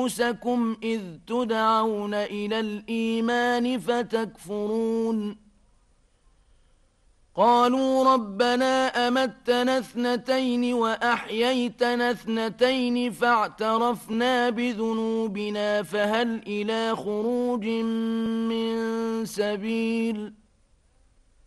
أنفسكم إذ تدعون إلى الإيمان فتكفرون قالوا ربنا أمتنا اثنتين وأحييتنا اثنتين فاعترفنا بذنوبنا فهل إلى خروج من سبيل